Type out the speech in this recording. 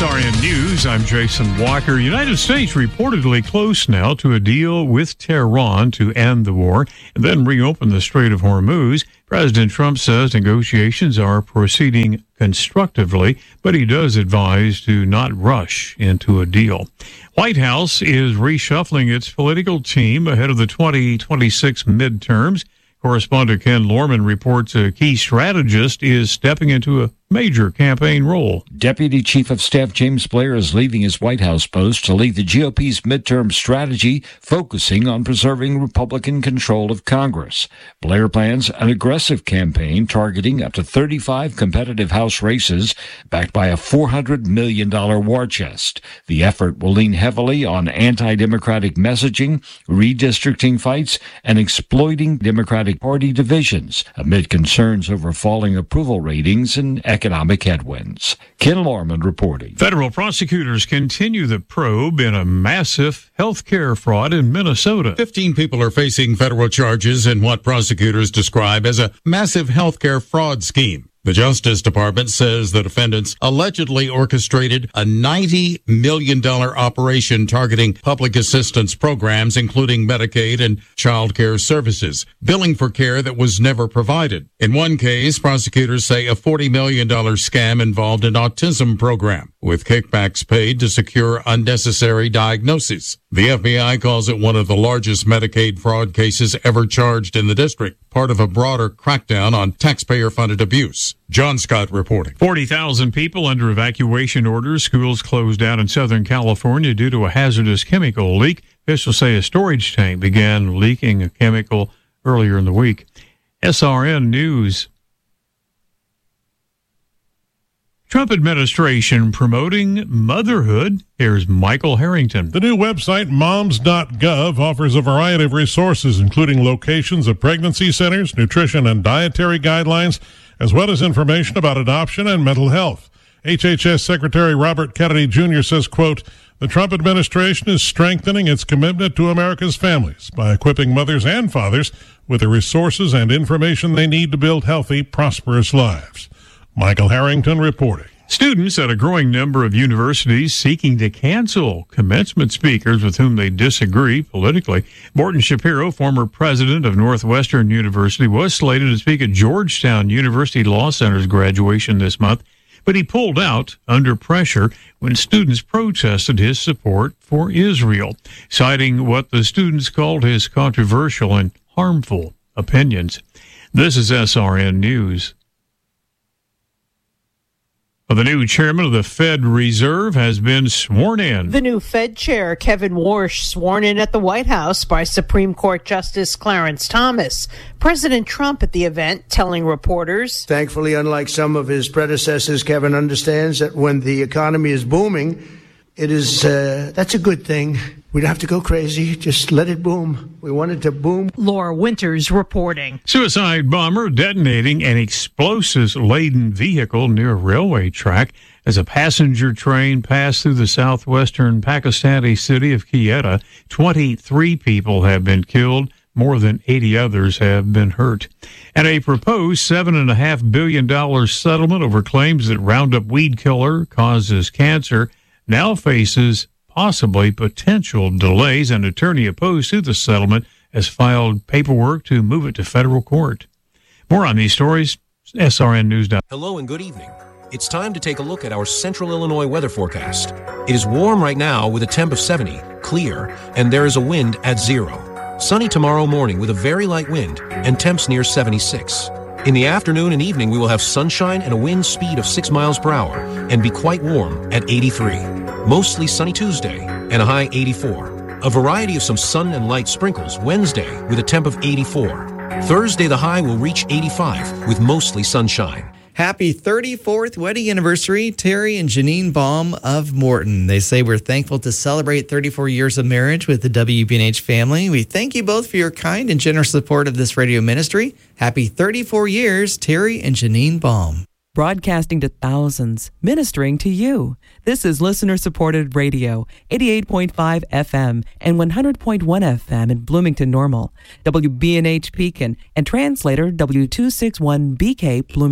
SRN News, I'm Jason Walker. United States reportedly close now to a deal with Tehran to end the war and then reopen the Strait of Hormuz. President Trump says negotiations are proceeding constructively, but he does advise to not rush into a deal. White House is reshuffling its political team ahead of the 2026 midterms. Correspondent Ken Lorman reports a key strategist is stepping into a major campaign role. Deputy Chief of Staff James Blair is leaving his White House post to lead the GOP's midterm strategy, focusing on preserving Republican control of Congress. Blair plans an aggressive campaign targeting up to 35 competitive House races, backed by a $400 million war chest. The effort will lean heavily on anti-democratic messaging, redistricting fights, and exploiting Democratic Party divisions amid concerns over falling approval ratings and economic headwinds. Ken Lorman reporting. Federal prosecutors continue the probe in a massive health care fraud in Minnesota. 15 people are facing federal charges in what prosecutors describe as a massive health care fraud scheme. The Justice Department says the defendants allegedly orchestrated a $90 million operation targeting public assistance programs, including Medicaid and child care services, billing for care that was never provided. In one case, prosecutors say a $40 million scam involved an autism program, with kickbacks paid to secure unnecessary diagnoses. The FBI calls it one of the largest Medicaid fraud cases ever charged in the district, part of a broader crackdown on taxpayer-funded abuse. John Scott reporting. 40,000 people under evacuation orders. Schools closed down in Southern California due to a hazardous chemical leak. Officials say a storage tank began leaking a chemical earlier in the week. SRN News. Trump administration promoting motherhood. Here's Michael Harrington. The new website, moms.gov, offers a variety of resources, including locations of pregnancy centers, nutrition and dietary guidelines, as well as information about adoption and mental health. HHS Secretary Robert Kennedy Jr. says, quote, "The Trump administration is strengthening its commitment to America's families by equipping mothers and fathers with the resources and information they need to build healthy, prosperous lives." Michael Harrington reporting. Students at a growing number of universities seeking to cancel commencement speakers with whom they disagree politically. Morton Shapiro, former president of Northwestern University, was slated to speak at Georgetown University Law Center's graduation this month, but he pulled out under pressure when students protested his support for Israel, citing what the students called his controversial and harmful opinions. This is SRN News. The new chairman of the Fed Reserve has been sworn in. The new Fed chair, Kevin Warsh, sworn in at the White House by Supreme Court Justice Clarence Thomas. President Trump at the event telling reporters, "Thankfully, unlike some of his predecessors, Kevin understands that when the economy is booming, that's a good thing. We don't have to go crazy. Just let it boom. We want it to boom." Laura Winters reporting. Suicide bomber detonating an explosives-laden vehicle near a railway track as a passenger train passed through the southwestern Pakistani city of Quetta. 23 people have been killed. More than 80 others have been hurt. And a proposed $7.5 billion settlement over claims that Roundup weed killer causes cancer now faces possibly potential delays. An attorney opposed to the settlement has filed paperwork to move it to federal court. More on these stories, SRNnews.com. Hello and good evening. It's time to take a look at our central Illinois weather forecast. It is warm right now with a temp of 70, clear, and there is a wind at 0. Sunny tomorrow morning with a very light wind and temps near 76. In the afternoon and evening, we will have sunshine and a wind speed of 6 miles per hour and be quite warm at 83. Mostly sunny Tuesday and a high 84. A variety of some sun and light sprinkles Wednesday with a temp of 84. Thursday, the high will reach 85 with mostly sunshine. Happy 34th wedding anniversary, Terry and Janine Baum of Morton. They say we're thankful to celebrate 34 years of marriage with the WBNH family. We thank you both for your kind and generous support of this radio ministry. Happy 34 years, Terry and Janine Baum. Broadcasting to thousands, ministering to you. This is listener-supported radio, 88.5 FM and 100.1 FM in Bloomington Normal, WBNH Pekin, and translator W261BK Bloomington.